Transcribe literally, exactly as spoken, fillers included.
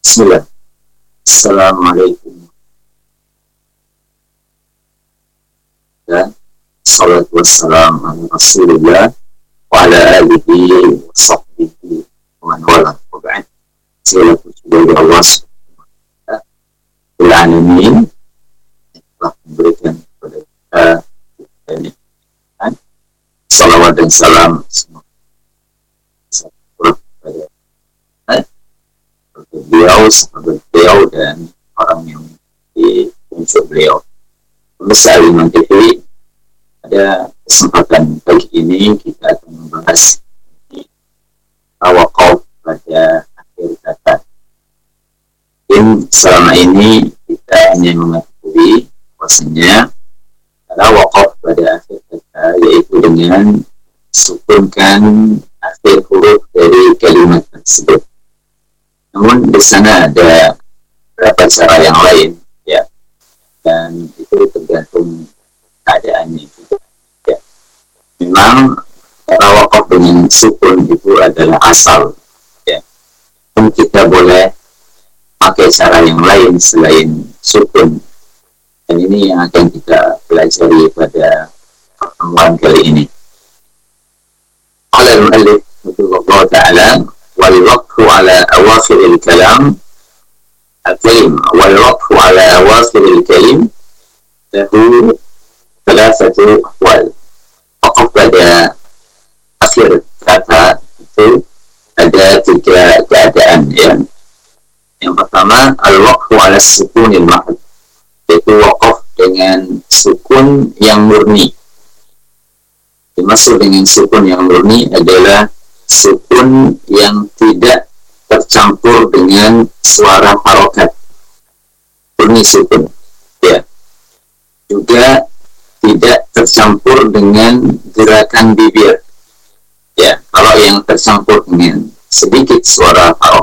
Bismillah. Assalamualaikum dan salatu wassalam ala Rasulillah wa ala alihi wa sahbihi wa man wala wa ba'd. Segala puji bagi Allah Subhanahu wa taala alamin yang telah memberikan kepada kita dan salawat dan salam semoga kepada beliau, sahabat beliau dan orang yang di unsur beliau. Pemirsa Al-Iman T V, pada kesempatan pagi ini kita akan membahas tawakuf pada akhir kata. Dan selama ini kita hanya mengetahui bahwasanya tawakuf pada akhir kata yaitu dengan sukunkan akhir huruf dari kalimat tersebut. Namun di sana ada beberapa cara yang lain, ya, dan itu tergantung keadaannya. Ya. Memang tawakuf dengan sukun itu adalah asal, ya. Dan kita boleh pakai cara yang lain selain sukun. Dan ini yang akan kita pelajari pada pertemuan kali ini. Qala al-mu'allif rahimahullah ta'ala والوقف على أواخر الكلام الكلم والوقف على أواخر الكلم له ثلاثة أحوال. وقف pada akhir kata itu ada tiga keadaan, ya. Yang pertama al-waqfu ala sukunil mahd, yaitu waqaf dengan sukun yang murni. Dimaksud dengan sukun yang murni adalah sukun yang tidak tercampur dengan suara harokat, murni sukun, ya. Juga tidak tercampur dengan gerakan bibir, ya. Kalau yang tercampur dengan sedikit suara